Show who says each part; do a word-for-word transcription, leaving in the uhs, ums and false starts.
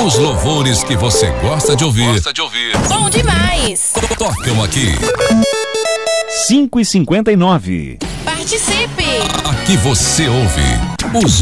Speaker 1: Os louvores que você gosta de ouvir. Gosta de ouvir.
Speaker 2: Bom demais.
Speaker 1: Tocam aqui.
Speaker 3: cinco e cinquenta e nove.
Speaker 2: Participe.
Speaker 1: Aqui você ouve os